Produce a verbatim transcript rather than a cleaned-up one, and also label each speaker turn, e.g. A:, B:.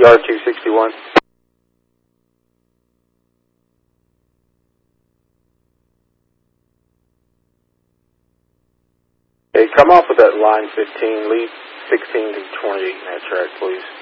A: R two sixty-one. Hey, come off of that line fifteen, lead sixteen to twenty-eight in that track, please.